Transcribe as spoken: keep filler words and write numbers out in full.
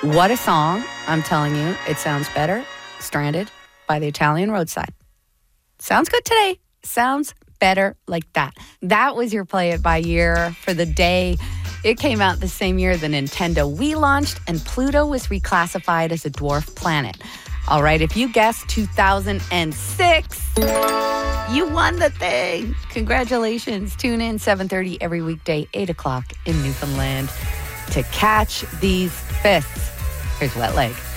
What a song. I'm telling you, it sounds better. Stranded by the Italian Roadside. Sounds good today. Sounds better like that. That was your Play It By Year for the day. It came out the same year the Nintendo Wii launched and Pluto was reclassified as a dwarf planet. All right, if you guessed two thousand six, you won the thing. Congratulations. Tune in seven thirty every weekday, eight o'clock in Newfoundland to catch these fists. Here's Wet Leg.